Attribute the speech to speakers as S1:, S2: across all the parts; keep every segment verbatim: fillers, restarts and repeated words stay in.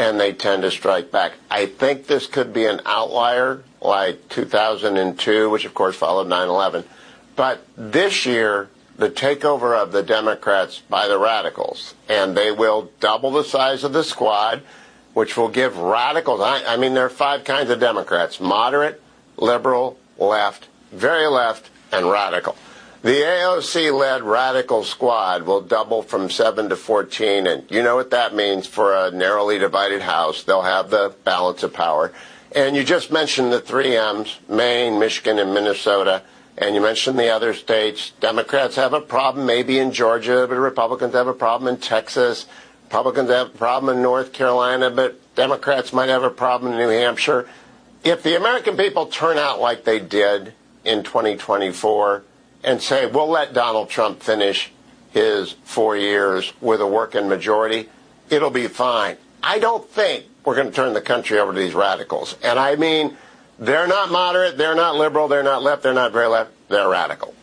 S1: and they tend to strike back. I think this could be an outlier like two thousand two, which of course followed nine eleven. But this year, the takeover of the Democrats by the radicals, and they will double the size of the squad, which will give radicals, I, I mean, there are five kinds of Democrats: moderate, liberal, left, very left, and radical. The A O C-led radical squad will double from seven to fourteen, and you know what that means for a narrowly divided House. They'll have the balance of power. And you just mentioned the three M's, Maine, Michigan, and Minnesota, and you mentioned the other states. Democrats have a problem maybe in Georgia, but Republicans have a problem in Texas. Republicans have a problem in North Carolina, but Democrats might have a problem in New Hampshire. If the American people turn out like they did in twenty twenty-four, and say, we'll let Donald Trump finish his four years with a working majority, it'll be fine. I don't think we're going to turn the country over to these radicals. And I mean, they're not moderate, they're not liberal, they're not left, they're not very left, they're radical.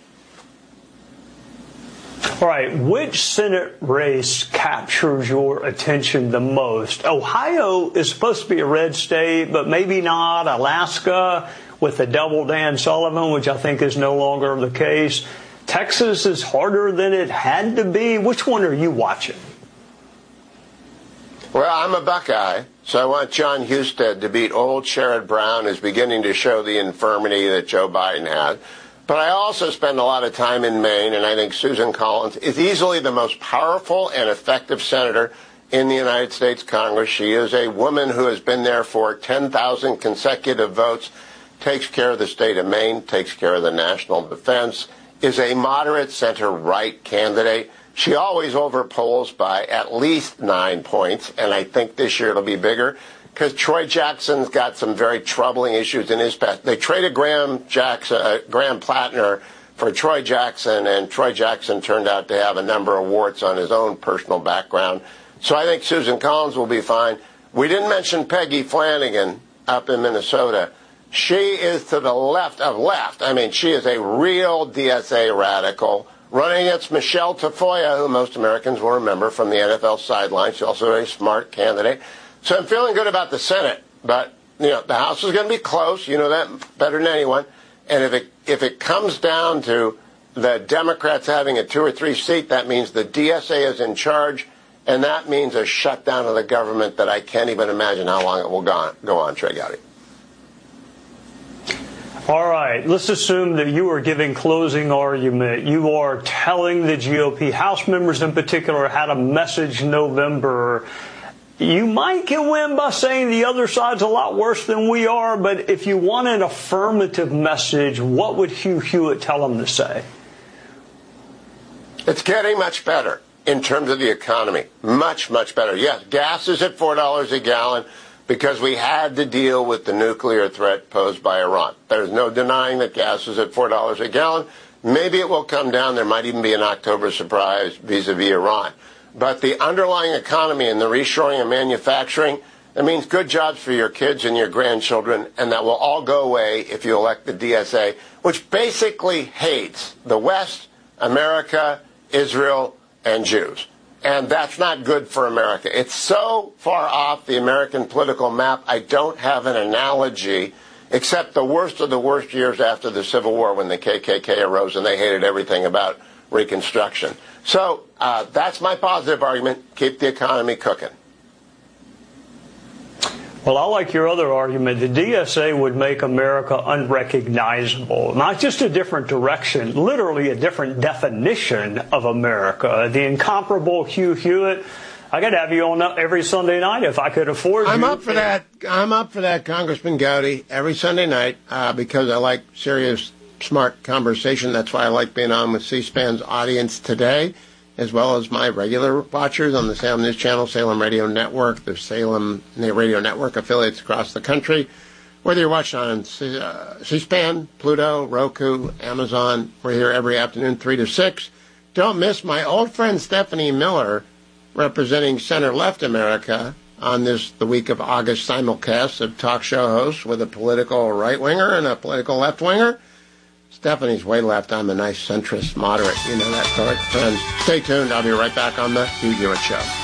S2: All right, which Senate race captures your attention the most? Ohio is supposed to be a red state, but maybe not. Alaska, with the double Dan Sullivan, which I think is no longer the case. Texas is harder than it had to be. Which one are you watching?
S1: Well, I'm a Buckeye, so I want John Husted to beat old Sherrod Brown, who's beginning to show the infirmity that Joe Biden had. But I also spend a lot of time in Maine, and I think Susan Collins is easily the most powerful and effective senator in the United States Congress. She is a woman who has been there for ten thousand consecutive votes, takes care of the state of Maine, takes care of the national defense, is a moderate center-right candidate. She always overpolls by at least nine points, and I think this year it'll be bigger because Troy Jackson's got some very troubling issues in his past. They traded Graham Jackson, uh, Graham Plattner for Troy Jackson, and Troy Jackson turned out to have a number of warts on his own personal background. So I think Susan Collins will be fine. We didn't mention Peggy Flanagan up in Minnesota. She is to the left of left. I mean, she is a real D S A radical, running against Michelle Tafoya, who most Americans will remember from the N F L sideline. She's also a smart candidate. So I'm feeling good about the Senate, but you know the House is going to be close. You know that better than anyone. And if it if it comes down to the Democrats having a two or three seat, that means the D S A is in charge, and that means a shutdown of the government that I can't even imagine how long it will go on. Go on, Trey Gowdy.
S2: All right, let's assume that you are giving closing argument. You are telling the G O P House members in particular how to message November. You might get win by saying the other side's a lot worse than we are, but if you want an affirmative message, what would Hugh Hewitt tell them to say?
S1: It's getting much better in terms of the economy. Much, much better. Yes, gas is at four dollars a gallon. Because we had to deal with the nuclear threat posed by Iran. There's no denying that gas is at four dollars a gallon. Maybe it will come down. There might even be an October surprise vis-a-vis Iran. But the underlying economy and the reshoring of manufacturing, that means good jobs for your kids and your grandchildren, and that will all go away if you elect the D S A, which basically hates the West, America, Israel, and Jews. And that's not good for America. It's so far off the American political map, I don't have an analogy except the worst of the worst years after the Civil War when the K K K arose and they hated everything about Reconstruction. So uh, that's my positive argument. Keep the economy cooking.
S2: Well, I like your other argument. The D S A would make America unrecognizable, not just a different direction, literally a different definition of America. The incomparable Hugh Hewitt. I could have you on every Sunday night if I could afford you.
S1: I'm up for that. I'm up for that, Congressman Gowdy, every Sunday night uh, because I like serious, smart conversation. That's why I like being on with C-SPAN's audience today, as well as my regular watchers on the Salem News Channel, Salem Radio Network, the Salem Radio Network affiliates across the country. Whether you're watching on C- uh, C-SPAN, Pluto, Roku, Amazon, we're here every afternoon, three to six. Don't miss my old friend Stephanie Miller, representing center-left America, on this, the week of August simulcast of talk show hosts with a political right-winger and a political left-winger. Stephanie's way left. I'm a nice centrist moderate. You know that, friends. Stay tuned. I'll be right back on the Hugh Hewitt Show.